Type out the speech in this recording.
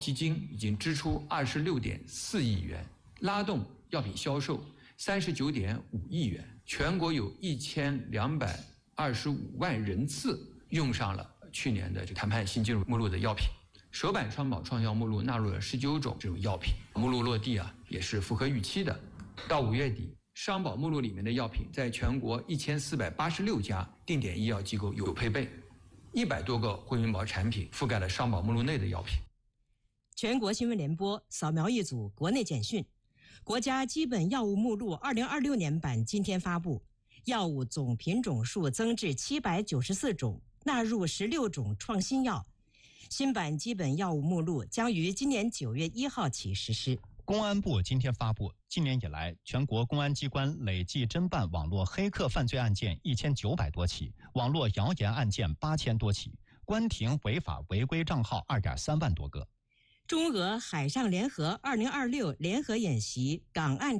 基金已经支出26.4亿元，拉动药品销售39.5亿元，全国有1225万人次用上了去年的谈判新进入目录的药品。首版双保创药目录纳入了19种这种药品，目录落地也是符合预期的。到5月底，商保目录里面的药品在全国1486家定点医药机构有配备，100多个惠民保产品覆盖了商保目录内的药品。 全国新闻联播扫描一组国内简讯。国家基本药物目录2026年版今天发布，药物总品种数增至794种，纳入16种创新药。新版基本药物目录将于今年9月1号起实施。 公安部今天发布，今年以来，全国公安机关累计侦办网络黑客犯罪案件1900多起，网络谣言案件8000多起，关停违法违规账号2.3万多个。 中俄海上联合2026联合演习港岸